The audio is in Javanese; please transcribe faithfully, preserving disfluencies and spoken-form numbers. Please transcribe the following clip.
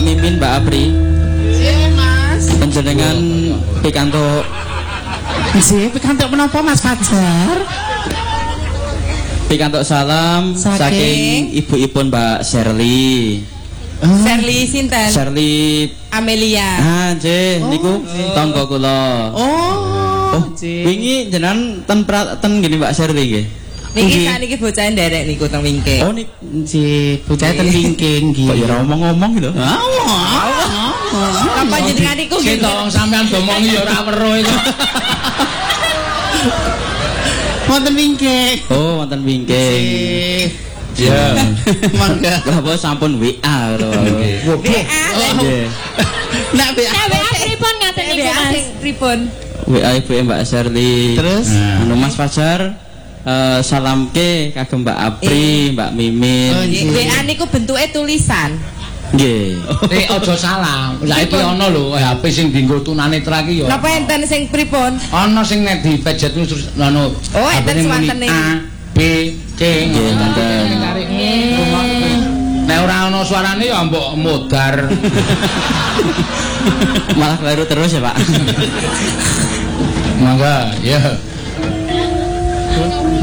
Mimin, Mbak Apri. Nggih, Mas. Panjenengan pikantuk Nggih, pikantuk menapa Mas Fajar? pikantuk salam Saking saking ibu-ipun Mbak Shirley. Shirley sinten? Shirley Amelia. Ah, nggih, niku tangga kula. Oh, Oh, wingi jenengan ten pra- ten ngene Mbak Shirley nggih. Niki saniki bocah nderek niku teng wingking. Oh, nik nggih, bocah ten wingking nggih. kok ya ora ngomong-ngomong gitu. Apa jenengan niku Sing nggih? wong sampean ngomongi ya ora weruh itu. Wonten wingking. Oh, wonten wingking. Ya. Mangga. Lah apa sampun W A lho. W A. Nggih. Nak be. Nah, W A pripun ngaten niku, W A Mas? sing pripun? W A ibu Mbak Shirley. Terus? Anu Mas Fajar eh, salam ke kagem Mbak Apri, Mbak Mimin. Oh, Nggih, W A niku bentuke tulisan. Nggih. Eh aja salah. Lah iki ana lho H P sing dienggo tunanetra iki ya. Napa enten sing pripun? Ana sing nek dipejet terus anu. Oh, enten H P-ne muni swantene. A, B, C. Nggih, enten. Nek ora ana suarane ya mbok modar. Malah keliru terus ya, Pak. Mangga, ya.